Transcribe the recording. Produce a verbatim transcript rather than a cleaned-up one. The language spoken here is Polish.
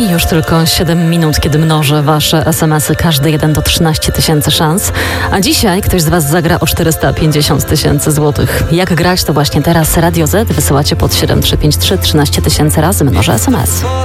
I już tylko siedem minut, kiedy mnożę wasze es em esy, każdy jeden do trzynaście tysięcy szans. A dzisiaj ktoś z was zagra o czterysta pięćdziesiąt tysięcy złotych. Jak grać, to właśnie teraz Radio Z wysyłacie pod siedem trzy pięć trzy trzynaście tysięcy razy mnożę es em es.